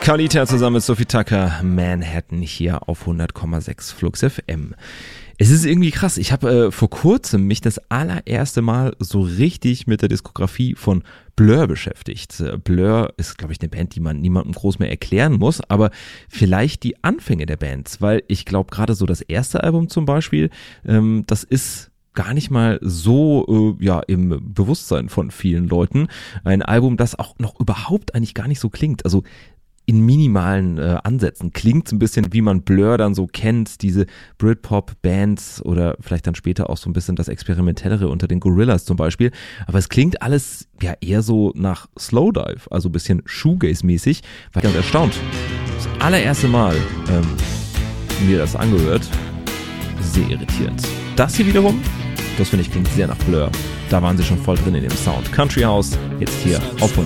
Carlita zusammen mit Sophie Tucker, Manhattan hier auf 100,6 Flux FM. Es ist irgendwie krass, ich habe vor kurzem mich das allererste Mal so richtig mit der Diskografie von Blur beschäftigt. Blur ist, glaube ich, eine Band, die man niemandem groß mehr erklären muss, aber vielleicht die Anfänge der Bands, weil ich glaube gerade so das erste Album zum Beispiel, das ist gar nicht mal so im Bewusstsein von vielen Leuten. Ein Album, das auch noch überhaupt eigentlich gar nicht so klingt. Also in minimalen Ansätzen klingt es ein bisschen, wie man Blur dann so kennt, diese Britpop-Bands oder vielleicht dann später auch so ein bisschen das Experimentellere unter den Gorillaz zum Beispiel. Aber es klingt alles ja eher so nach Slowdive, also ein bisschen Shoegaze-mäßig. War ganz erstaunt. Das allererste Mal mir das angehört, sehr irritierend. Das hier wiederum, das finde ich klingt sehr nach Blur. Da waren sie schon voll drin in dem Sound. Country House, jetzt hier auf